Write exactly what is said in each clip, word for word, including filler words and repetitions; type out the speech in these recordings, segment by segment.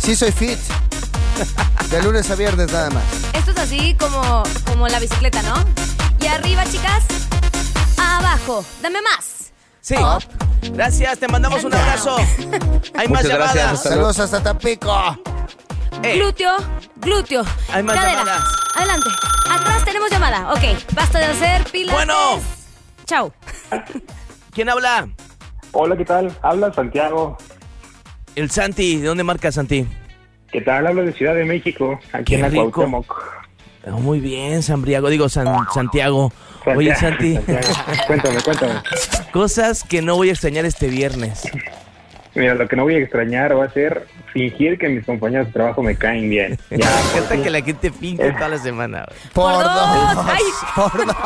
Sí soy fit. De lunes a viernes nada más. Esto es así como, como la bicicleta, ¿no? Y arriba, chicas, abajo. Dame más. Sí. Up. Gracias, te mandamos un abrazo. Hay más Muchas llamadas. gracias. Saludos hasta Tampico. Eh. Glúteo, glúteo. Hay más cadera. llamadas. Adelante. Atrás tenemos llamada. Ok, basta de hacer pilates. Bueno. Chau. ¿Quién habla? Hola, ¿qué tal? Habla Santiago. El Santi. ¿De dónde marca Santi? ¿Qué tal? Hablo de Ciudad de México, aquí Qué en la rico. Cuauhtémoc. Oh, muy bien, Sanbriago. Digo, San, Santiago. Santiago. Oye, Santi. Santiago. Cuéntame, cuéntame. Cosas que no voy a extrañar este viernes. Mira, lo que no voy a extrañar va a ser fingir que mis compañeros de trabajo me caen bien. Ya, Hasta pues, que la gente finge toda la semana. Güey. Por, Por dos. dos. Ay. Por dos.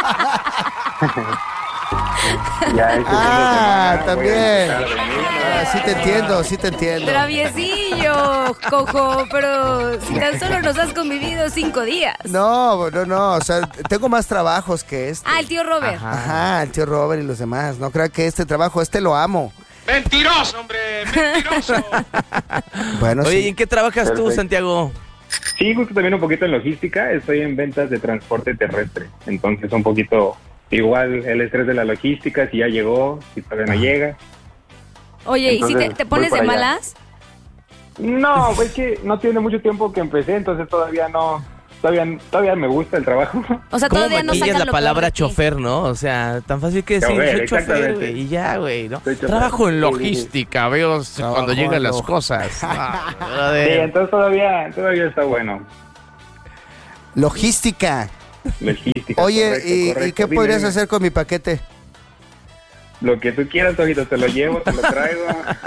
ya este fin de Ah, semana voy a también. empezar de mí. Ah, sí te entiendo, sí te entiendo. Traviesillo, cojo, pero si tan solo nos has convivido cinco días. No, no, no, o sea, tengo más trabajos que este. Ah, el tío Robert. Ajá. Ajá, el tío Robert y los demás. No crean que este trabajo, este lo amo. ¡Mentiroso, hombre! ¡Mentiroso! Bueno, Oye, ¿y sí. en qué trabajas tú, Perfecto. Santiago? Sí, justo también un poquito en logística. Estoy en ventas de transporte terrestre. Entonces, un poquito igual el estrés de la logística, si ya llegó, si todavía no llega. Oye, ¿y si te, Entonces, te pones voy de para allá. malas? No, pues que no tiene mucho tiempo que empecé, entonces todavía no, todavía, todavía me gusta el trabajo. O sea, ¿Cómo todavía no maquillas sacas la lo palabra peor de ti. chofer, no? O sea, tan fácil que decir, Chofer, soy chofer, exactamente. güey, y ya, güey, ¿no? Soy chofer. Trabajo en Sí, logística, veo Trabajo cuando llegan en las log- cosas. Ah, Sí, joder. entonces todavía, todavía está bueno. Logística. Logística. Oye, correcto, ¿y, correcto. ¿y qué Dime, podrías dime. hacer con mi paquete? Lo que tú quieras, Tojito, te lo llevo, te lo traigo.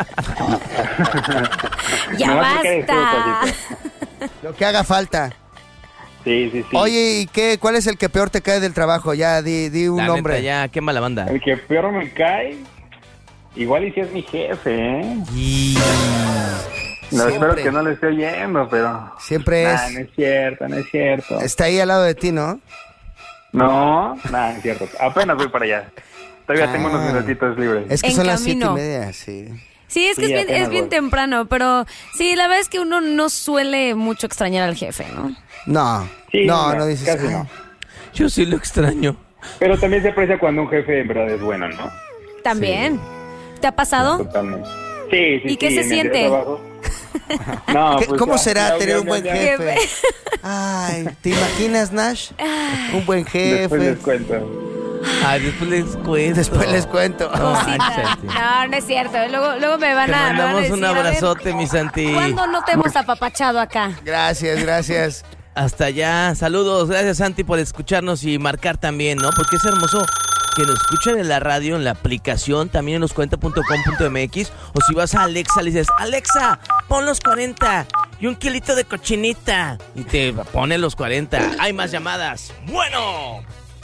Ya Nomás te quedes tú, basta. Tojito. Lo que haga falta. Sí, sí, sí. Oye, ¿y qué? ¿Cuál es el que peor te cae del trabajo? Ya, di, di un La nombre. neta, ya, quema la banda. El que peor me cae, igual y si es mi jefe, ¿eh? Y... No, Siempre. espero que no lo esté oyendo, pero... Siempre Nah, es. no es cierto, no es cierto. Está ahí al lado de ti, ¿no? No, nada, no es cierto. Apenas voy para allá. Todavía Ah. tengo unos minutitos libres. Es que En son las siete y camino. media, sí. Sí, es que Sí, es bien, apenas es bien voy. temprano, pero sí, la verdad es que uno no suele mucho extrañar al jefe, ¿no? No, Sí, no, no, no dices. casi "Ay". no. Yo sí lo extraño. Pero también se aprecia cuando un jefe en verdad es bueno, ¿no? También. ¿Te ha pasado? Totalmente. Sí, sí, ¿Y qué sí, se en el siente? trabajo. No, ¿Qué- pues ¿Cómo ya, será ya, tener ya, un buen ya, ya. jefe? Ay, ¿te imaginas, Nash? Un buen Después jefe. les cuento. Ay, después les cuento. Después les cuento. Ay, Cosita. Santi. No, no es cierto. Luego, luego me van Te a. me van a mandamos decir, un a ver, abrazote, mi Santi. ¿cuándo no te hemos apapachado acá? Gracias, gracias. Hasta allá. Saludos. Gracias, Santi, por escucharnos y marcar también, ¿no? Porque es hermoso que nos escuchen en la radio, en la aplicación, también en los cuarenta punto com punto m x. O si vas a Alexa, le dices, Alexa, pon los cuarenta y un kilito de cochinita. Y te pone los cuarenta. Hay más llamadas. Bueno.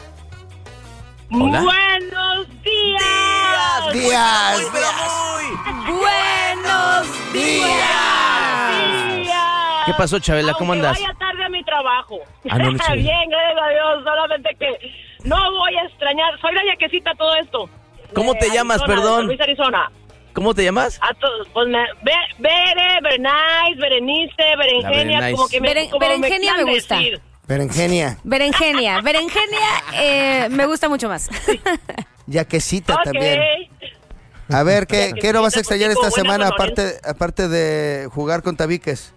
Hola. Buenos días. Días, Muy, pero muy. ¡Buenos días! días. ¿Qué pasó, Chabela? ¿Cómo Aunque andas? Vaya tarde a mi trabajo. Ah, no, no sé. Bien, gracias a Dios. Solamente que no voy a extrañar. Soy la yaquecita todo esto. ¿Cómo De te llamas, Arizona, de perdón? San Luis, Arizona. ¿Cómo te llamas? A todos, pues me, Be- Bere, Berenice, Berenice, Berenjenia, Berenice. como que me, Beren- como Berengenia quieran me gusta. decir. Berengenia. Berengenia. Berengenia eh, me gusta mucho más. Yaquecita Ok. también. A ver, ¿qué, Yaquecita, ¿qué no vas a extrañar contigo, esta buena semana con aparte, aparte de jugar con tabiques?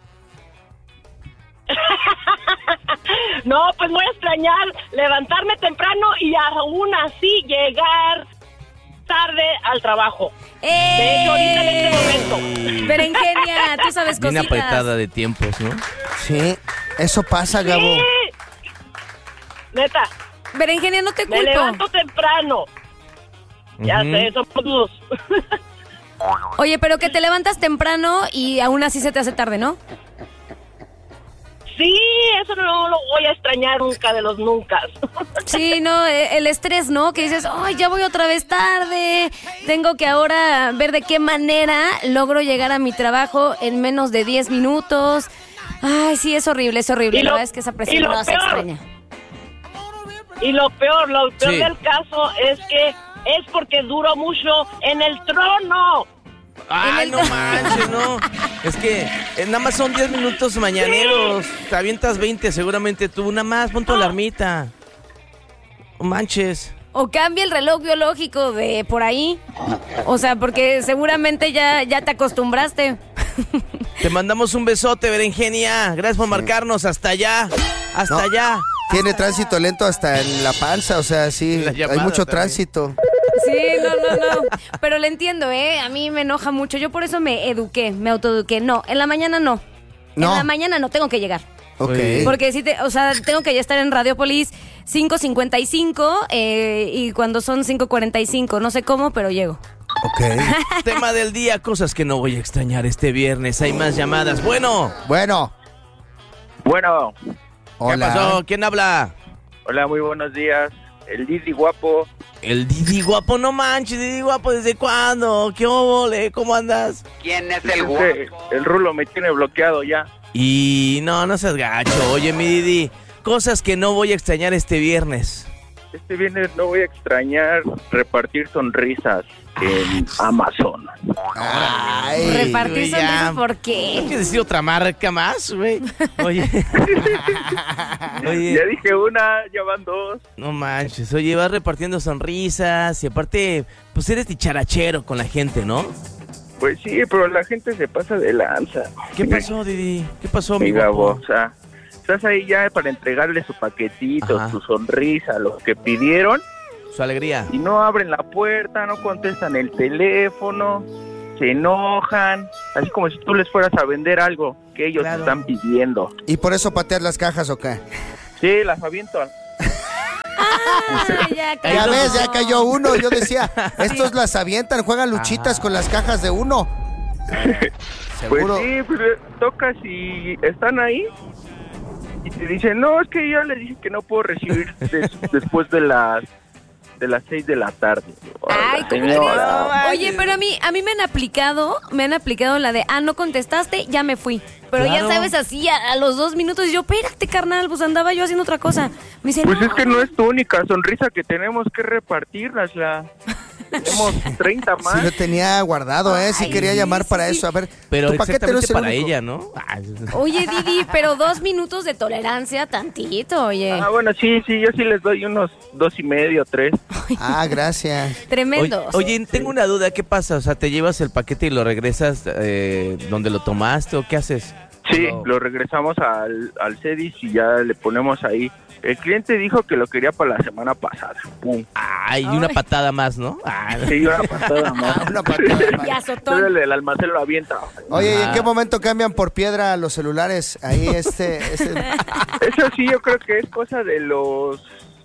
No, pues voy a extrañar levantarme temprano y aún así llegar tarde al trabajo. De hecho, ahorita en este momento. Berengenia, tú sabes Bien cositas. apretada de tiempos, ¿no? Sí, eso pasa, Gabo. Sí. Neta, Berengenia, no te me culpo. levanto temprano. Ya Ujú. sé, somos dos. Oye, pero que te levantas temprano y aún así se te hace tarde, ¿no? Sí, eso no lo voy a extrañar nunca de los nunca. Sí, no, eh, el estrés, ¿no? Que dices, ay, ya voy otra vez tarde, tengo que ahora ver de qué manera logro llegar a mi trabajo en menos de diez minutos. Ay, sí, es horrible, es horrible. Y La lo- verdad es que esa y presión lo no se peor. extraña. Y lo peor, lo peor Sí. del caso es que es porque duró mucho en el trono. Ay, el- no manches, no. Es que eh, nada más son diez minutos mañaneros. Te avientas veinte seguramente tú. Nada más, pon tu alarmita. No manches. O cambia el reloj biológico de por ahí. O sea, porque seguramente ya, ya te acostumbraste. Te mandamos un besote, Berengenia. Gracias por marcarnos. Hasta allá. Hasta No. allá. Tiene tránsito lento hasta en la panza, o sea, sí, La hay llamada mucho también. tránsito. Sí, no, no, no. Pero le entiendo, ¿eh? A mí me enoja mucho. Yo por eso me eduqué, me autoeduqué. No, en la mañana no. No. En la mañana no tengo que llegar. Ok. Sí. Porque sí, te, o sea, tengo que ya estar en Radiopolis cinco cincuenta y cinco eh, y cuando son cinco cuarenta y cinco, no sé cómo, pero llego. Ok. Tema del día, cosas que no voy a extrañar este viernes. Hay más llamadas. Bueno, Bueno, Bueno, ¿qué hola. pasó? ¿Quién habla? hola, muy buenos días. El Didi guapo. El Didi guapo, no manches, Didi guapo, ¿desde cuándo? ¿Qué óvole? ¿Cómo andas? ¿Quién es el Ese- guapo? el Rulo me tiene bloqueado ya. Y no, no seas gacho. Oye, mi Didi, cosas que no voy a extrañar este viernes. Este viernes no voy a extrañar repartir sonrisas en Amazon. Ay. Repartir ya. sonrisas, ¿por ¿No qué? quieres decir otra marca más, güey? Oye. Oye. Ya dije una, ya van dos. No manches, oye, vas repartiendo sonrisas y aparte, pues eres dicharachero con la gente, ¿no? Pues sí, pero la gente se pasa de lanza. ¿Qué pasó, Didi? ¿Qué pasó, mi Mi Gabo, guapo? o sea, estás ahí ya para entregarle su paquetito, Ajá. su sonrisa, lo que pidieron, Su alegría. y no abren la puerta, no contestan el teléfono, se enojan, así como si tú les fueras a vender algo que ellos Claro. están pidiendo. ¿Y por eso pateas las cajas o qué? Sí, las aviento. Ah, ya, Ya cayó. ves, ya cayó uno. Yo decía, estos las avientan, juegan luchitas con las cajas de uno. Pues Seguro. sí, pues eh, tocas y están ahí y te dicen, no, es que yo les dije que no puedo recibir des- después de las de las seis de la tarde. Ay, ¿cómo Señora. crees? Oye, pero a mí, a mí me han aplicado, me han aplicado la de, ah, no contestaste, ya me fui. Pero Claro. ya sabes, así a, a los dos minutos, y yo, espérate, carnal, pues andaba yo haciendo otra cosa. Me dice, Pues no, es que no es tu única sonrisa que tenemos que repartirlas, la tenemos treinta Sí más. lo tenía guardado, ¿eh? Sí Ay, quería sí, llamar sí, para sí. eso. A ver, Pero tu paquete no exactamente es el para único. ella, ¿no? Ay, Oye, Didi, pero dos minutos de tolerancia, tantito, oye. Ah, bueno, sí, sí, yo sí les doy unos dos y medio, tres. Ah, gracias. Tremendo. Oye, oye, tengo una duda, ¿qué pasa? O sea, ¿te llevas el paquete y lo regresas eh, donde lo tomaste o qué haces? Sí, No. lo regresamos al, al Cedis y ya le ponemos ahí. El cliente dijo que lo quería para la semana pasada. Pum. Ay, y una Ay. patada más, ¿no? Ah, Sí, una patada más. Una patada más. Y azotón. Entonces el almacén lo avienta. Oye, ¿y en Ah. qué momento cambian por piedra los celulares? Ahí este... este... Eso sí, yo creo que es cosa de los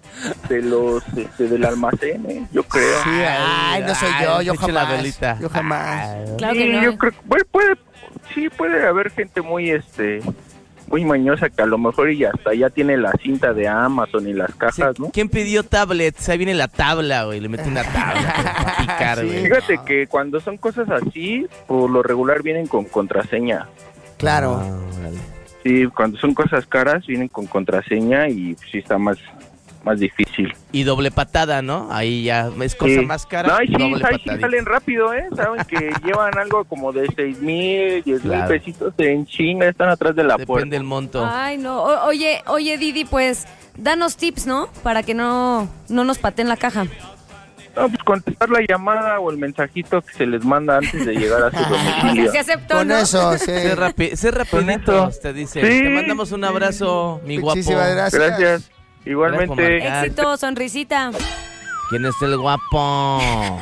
de los este, del almacén, ¿eh? Yo creo. Sí, ay, no soy yo, yo eche la jamás. velita. Yo jamás. Ay. Claro Sí, que no. yo creo que puede, puede, sí puede haber gente muy este muy mañosa que a lo mejor y hasta ya tiene la cinta de Amazon y las Sí, cajas, ¿no? ¿quién pidió tablets? Ahí viene la tabla, güey. Le mete una tabla para picar, Sí. güey. Fíjate que cuando son cosas así, por lo regular vienen con contraseña. Claro. Ah, órale. Sí, cuando son cosas caras vienen con contraseña y sí está más más difícil. Y doble patada, ¿no? Ahí ya es cosa Sí. más cara. No, y sí, doble ahí sí patadita. salen rápido, ¿eh? Saben que llevan algo como de seis mil, diez mil Claro. pesitos en chinga, están atrás de la Depende puerta. del monto. Ay, no. O- oye, oye, Didi, pues, danos tips, ¿no? Para que no, no nos pateen la caja. No, pues contestar la llamada o el mensajito que se les manda antes de llegar a su domicilio. Se aceptó, Con ¿no? eso, sí. Sé, rapi sé rapidito, eso. te dice. Sí. Te mandamos un abrazo, mi guapo. Muchísimas gracias. Gracias. Igualmente. Gracias por Éxito, sonrisita. ¿Quién es el guapo?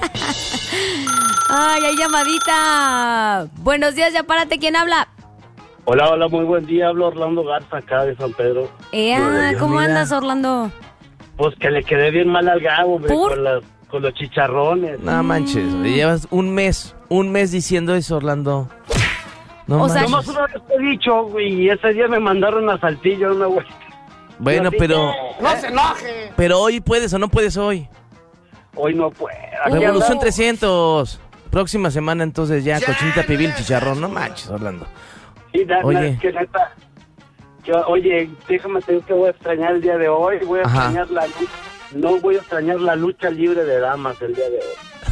Ay, hay llamadita. Buenos días, ya párate. ¿Quién habla? Hola, hola, muy buen día. Hablo Orlando Garza acá de San Pedro. Ea, ¿cómo mira. andas, Orlando? Pues que le quedé bien mal al Gabo, hombre, ¿Por? con, las- con los chicharrones. No manches, güey, llevas un mes, un mes diciendo eso, Orlando. No O sea, manches. Nomás una vez te he dicho, güey, y ese día me mandaron a Saltillo una güey. Bueno, Así pero, que, ¡no se enoje! pero hoy puedes o no puedes hoy. Hoy no puedo. Aquí Revolución andamos. trescientos. Próxima semana entonces ya, cochinita pibil, chicharrón. No manches, Orlando. Sí, da- Oye. es que neta, que, oye, déjame te digo que voy a extrañar el día de hoy. Voy a Ajá. extrañar la lucha. No voy a extrañar la lucha libre de damas el día de hoy.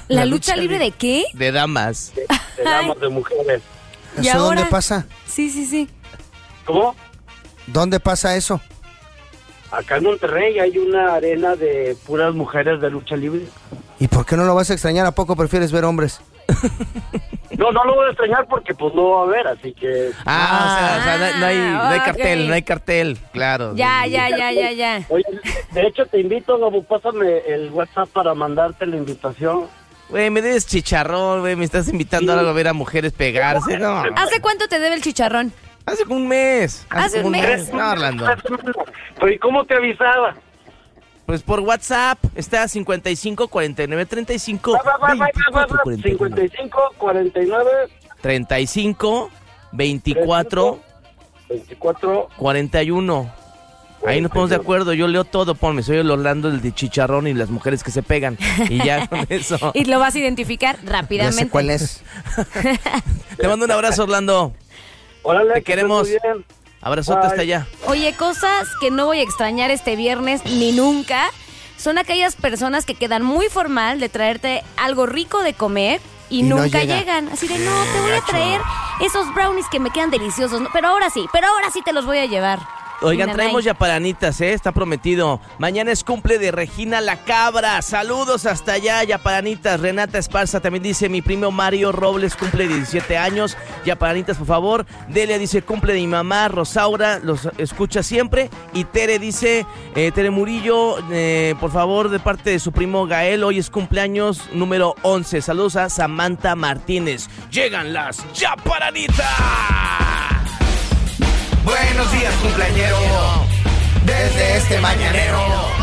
¿La, ¿La lucha, lucha libre de qué? De damas. De, de damas, de mujeres. ¿Eso ahora? dónde pasa? Sí, sí, sí. ¿Cómo? ¿Dónde pasa eso? Acá en Monterrey hay una arena de puras mujeres de lucha libre. ¿Y por qué no lo vas a extrañar? ¿A poco prefieres ver hombres? No, no lo voy a extrañar porque pues no va a haber, así que... Ah, o sea, o sea, no, no hay, no hay ok. cartel, no hay cartel, claro. Ya, ya, ya, ya, ya. Oye, de hecho te invito, Gabo, pásame el WhatsApp para mandarte la invitación. Güey, me debes chicharrón, güey, me estás invitando a ver a mujeres pegarse, no. ¿Hace cuánto te debe el chicharrón? Hace como un mes. ¿Hace como un mes? No, Orlando. Pero ¿y cómo te avisaba? Pues por WhatsApp, está cincuenta y cinco, cuarenta y nueve, treinta y cinco, Va, va, va, va, va, veinticuatro, va, cuarenta y uno. cincuenta y cinco, cuarenta y nueve, treinta y cinco, veinticuatro, veinticuatro, cuarenta y uno. Ahí nos ponemos de acuerdo, yo leo todo, ponme, soy el Orlando, el de chicharrón y las mujeres que se pegan. Y ya con eso. Y lo vas a identificar Ya rápidamente. sé cuál es. Te mando un abrazo, Orlando. Órale, Te que queremos. estés muy bien. Abrazote Bye. hasta allá. Oye, cosas que no voy a extrañar este viernes ni nunca son aquellas personas que quedan muy formal de traerte algo rico de comer y, Y no nunca llega. llegan. Así de, no, te voy a traer esos brownies que me quedan deliciosos. ¿no? Pero ahora sí, pero ahora sí te los voy a llevar. Oigan, Nanay. traemos yaparanitas, ¿eh? Está prometido. Mañana es cumple de Regina la Cabra. Saludos hasta allá, yaparanitas. Renata Esparza también dice, mi primo Mario Robles cumple diecisiete años. Yaparanitas, por favor. Delia dice, cumple de mi mamá. Rosaura los escucha siempre. Y Tere dice, eh, Tere Murillo, eh, por favor, de parte de su primo Gael, hoy es cumpleaños número once. Saludos a Samantha Martínez. Llegan las yaparanitas. Buenos días, cumpleañero. Desde este mañanero